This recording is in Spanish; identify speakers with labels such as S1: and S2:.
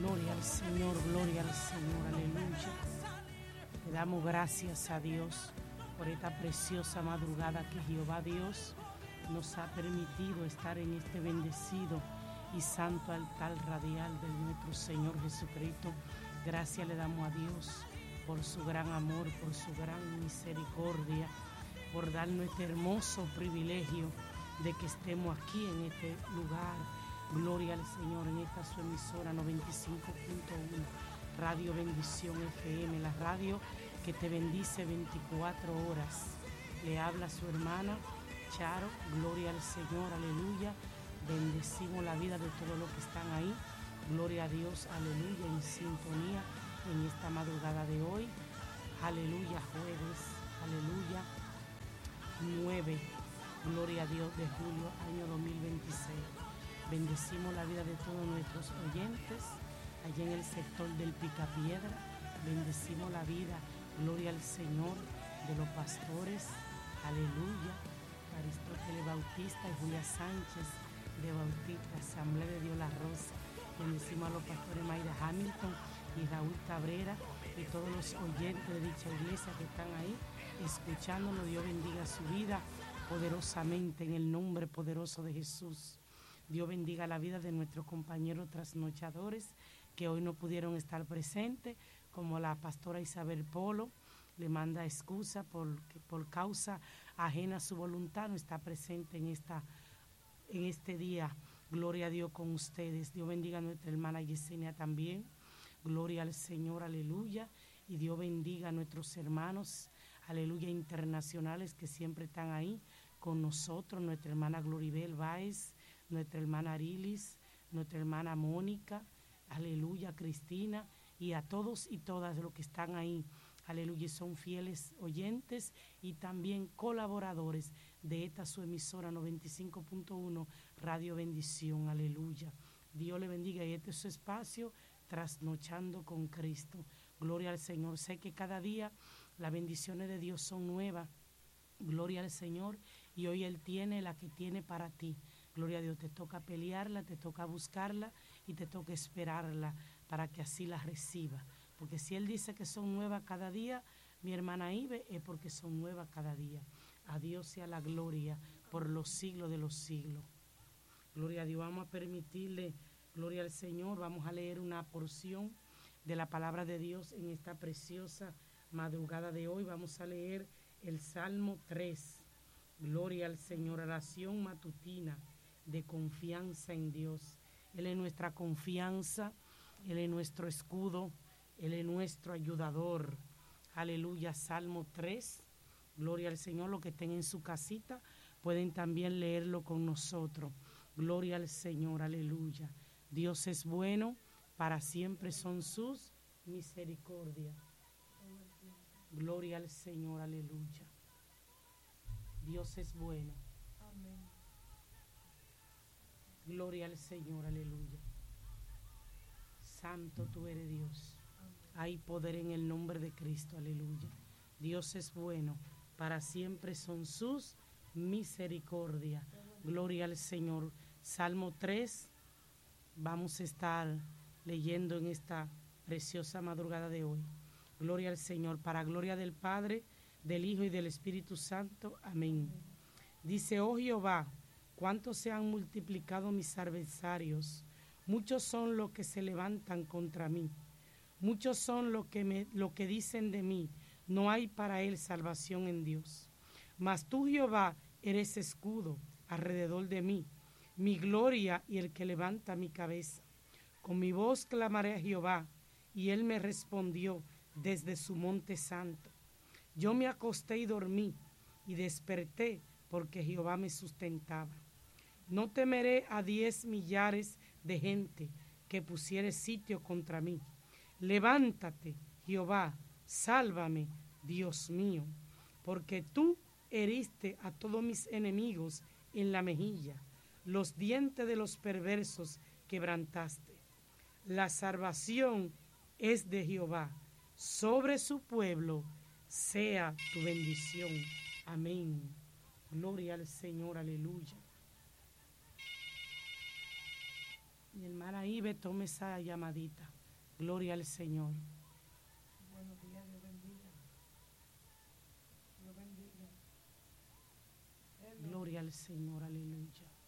S1: Gloria al Señor, aleluya. Le damos gracias a Dios por esta preciosa madrugada que Jehová Dios nos ha permitido estar en este bendecido y santo altar radial de nuestro Señor Jesucristo. Gracias le damos a Dios por su gran amor, por su gran misericordia, por darnos este hermoso privilegio de que estemos aquí en este lugar. Gloria al Señor en esta su emisora 95.1 Radio Bendición FM, la radio que te bendice 24 horas. Le habla su hermana Charo. Gloria al Señor, aleluya. Bendecimos la vida de todos los que están ahí. Gloria a Dios, aleluya, en sintonía en esta madrugada de hoy. Aleluya, jueves, aleluya, 9, gloria a Dios, de julio, año 2026. Bendecimos la vida de todos nuestros oyentes, allá en el sector del Picapiedra. Bendecimos la vida, gloria al Señor, de los pastores, aleluya, Aristóteles Bautista y Julia Sánchez de Bautista, Asamblea de Dios La Rosa. Bendecimos a los pastores Mayra Hamilton y Raúl Cabrera y todos los oyentes de dicha iglesia que están ahí escuchándolo. Dios bendiga su vida poderosamente en el nombre poderoso de Jesús. Dios bendiga la vida de nuestros compañeros trasnochadores que hoy no pudieron estar presentes, como la pastora Isabel Polo. Le manda excusa por causa ajena a su voluntad no está presente en este día. Gloria a Dios con ustedes. Dios bendiga a nuestra hermana Yesenia también. Gloria al Señor, aleluya. Y Dios bendiga a nuestros hermanos, aleluya, internacionales que siempre están ahí con nosotros. Nuestra hermana Gloribel Báez, nuestra hermana Arilis, nuestra hermana Mónica, aleluya, Cristina, y a todos y todas los que están ahí, aleluya, son fieles oyentes y también colaboradores de esta su emisora 95.1 Radio Bendición, aleluya. Dios le bendiga y este es su espacio, Trasnochando con Cristo. Gloria al Señor. Sé que cada día las bendiciones de Dios son nuevas. Gloria al Señor. Y hoy Él tiene la que tiene para ti. Gloria a Dios, te toca pelearla, te toca buscarla y te toca esperarla para que así la reciba. Porque si Él dice que son nuevas cada día, mi hermana Ibe, es porque son nuevas cada día. A Dios sea la gloria por los siglos de los siglos. Gloria a Dios, vamos a permitirle, gloria al Señor, vamos a leer una porción de la palabra de Dios en esta preciosa madrugada de hoy. Vamos a leer el Salmo 3. Gloria al Señor, oración matutina de confianza en Dios. Él es nuestra confianza, Él es nuestro escudo, Él es nuestro ayudador. Aleluya, Salmo 3. Gloria al Señor, los que estén en su casita pueden también leerlo con nosotros. Gloria al Señor, aleluya. Dios es bueno, para siempre son sus misericordias. Gloria al Señor, aleluya. Dios es bueno. Amén. Gloria al Señor, aleluya. Santo tú eres Dios. Amén. Hay poder en el nombre de Cristo, aleluya. Dios es bueno, para siempre son sus misericordias. Gloria al Señor. Salmo 3, vamos a estar leyendo en esta preciosa madrugada de hoy. Gloria al Señor, para gloria del Padre, del Hijo y del Espíritu Santo. Amén. Dice, oh Jehová, cuánto se han multiplicado mis adversarios. Muchos son los que se levantan contra mí. Muchos son lo que dicen de mí. No hay para él salvación en Dios. Mas tú, Jehová, eres escudo alrededor de mí, mi gloria y el que levanta mi cabeza. Con mi voz clamaré a Jehová, y él me respondió desde su monte santo. Yo me acosté y dormí, y desperté, porque Jehová me sustentaba. No temeré a 10 millares de gente que pusiere sitio contra mí. Levántate, Jehová, sálvame, Dios mío, porque tú heriste a todos mis enemigos en la mejilla, los dientes de los perversos quebrantaste. La salvación es de Jehová, sobre su pueblo sea tu bendición. Amén. Gloria al Señor, aleluya. Mi hermana Ibe, tome esa llamadita. Gloria al Señor.
S2: Buenos días, Dios bendiga. Dios bendiga.
S1: Gloria al Señor, aleluya.